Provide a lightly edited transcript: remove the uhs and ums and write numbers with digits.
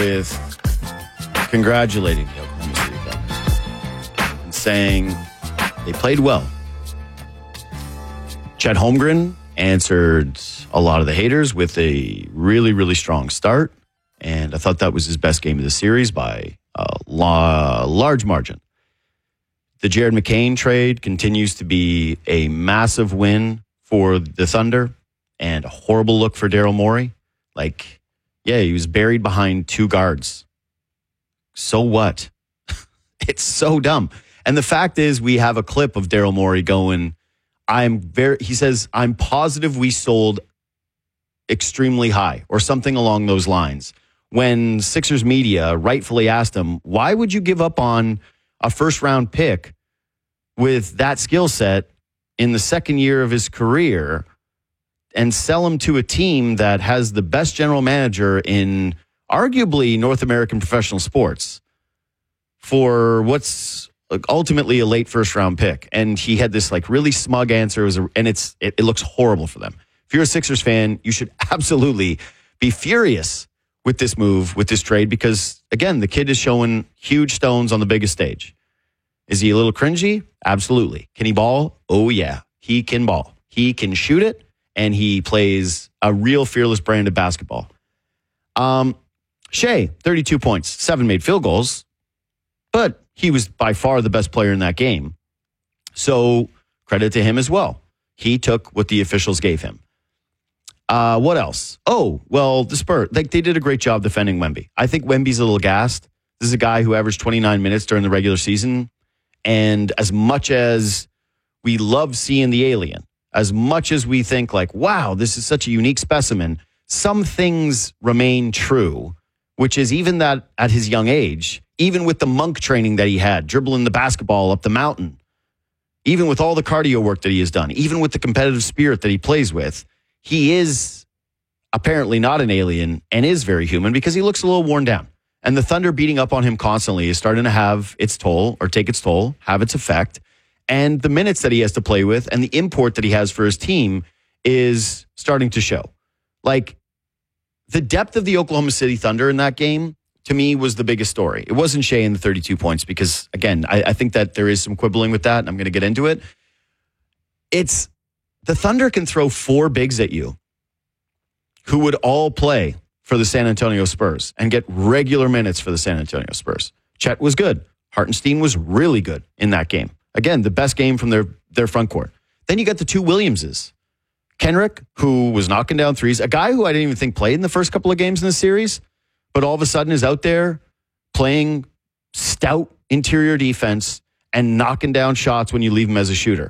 with congratulating the Oklahoma City Thunder and saying they played well. Chet Holmgren answered a lot of the haters with a really, really strong start, and I thought that was his best game of the series by a large margin. The Jared McCain trade continues to be a massive win for the Thunder and a horrible look for Daryl Morey. He was buried behind two guards. So what? It's so dumb. And the fact is, we have a clip of Daryl Morey going, he says, I'm positive we sold extremely high or something along those lines. When Sixers media rightfully asked him, why would you give up on a first round pick with that skill set in the second year of his career and sell him to a team that has the best general manager in arguably North American professional sports for what's ultimately a late first round pick? And he had this really smug answer. It looks horrible for them. If you're a Sixers fan, you should absolutely be furious with this move, with this trade, because again, the kid is showing huge stones on the biggest stage. Is he a little cringy? Absolutely. Can he ball? Oh yeah, he can ball. He can shoot it. And he plays a real fearless brand of basketball. Shea, 32 points, 7 made field goals, but he was by far the best player in that game. So credit to him as well. He took what the officials gave him. What else? Oh, well, the Spurs, they did a great job defending Wemby. I think Wemby's a little gassed. This is a guy who averaged 29 minutes during the regular season. And as much as we love seeing the alien, as much as we think wow, this is such a unique specimen, some things remain true, which is even that at his young age, even with the monk training that he had, dribbling the basketball up the mountain, even with all the cardio work that he has done, even with the competitive spirit that he plays with, he is apparently not an alien and is very human because he looks a little worn down. And the Thunder beating up on him constantly is starting to have its toll, or take its toll, have its effect. And the minutes that he has to play with and the import that he has for his team is starting to show. The depth of the Oklahoma City Thunder in that game, to me, was the biggest story. It wasn't Shea in the 32 points because, again, I think that there is some quibbling with that, and I'm going to get into it. It's the Thunder can throw 4 bigs at you who would all play for the San Antonio Spurs and get regular minutes for the San Antonio Spurs. Chet was good. Hartenstein was really good in that game. Again, the best game from their front court. Then you got the two Williamses. Kenrick, who was knocking down threes, a guy who I didn't even think played in the first couple of games in the series, but all of a sudden is out there playing stout interior defense and knocking down shots when you leave him as a shooter.